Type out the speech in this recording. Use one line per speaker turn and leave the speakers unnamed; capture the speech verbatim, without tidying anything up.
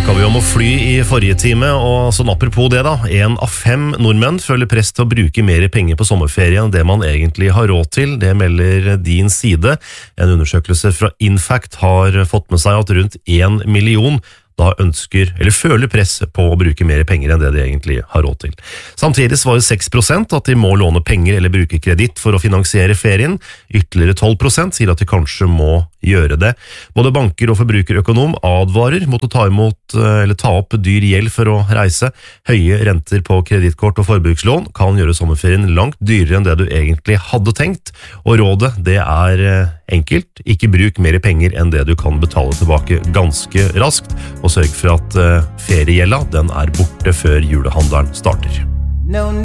Snakket vi om å fly i forrige time, og sånn apropos det da, en av fem nordmenn føler press til å bruke mer penger på sommerferie enn det man egentlig har råd til. Det melder Din Side. En undersøkelse fra Infact har fått med seg at rundt en million da ønsker, eller føler press på å bruke mer penger enn det de egentlig har råd til. Samtidig svarer seks prosent at de må låne penger eller bruke kreditt for å finansiere ferien. Ytterligere tolv prosent sier at de kanskje må gjøre det. Både banker og forbrukerøkonom advarer mot å ta imot eller ta opp dyr gjeld for å reise. Høye renter på kredittkort og forbrukslån kan gjøre sommerferien langt dyrere enn det du egentlig hadde tenkt, og rådet det er enkelt. Ikke bruk mer penger enn det du kan betale tilbake ganske raskt, og sørg for at feriegjelda den er borte før julehandelen starter.
No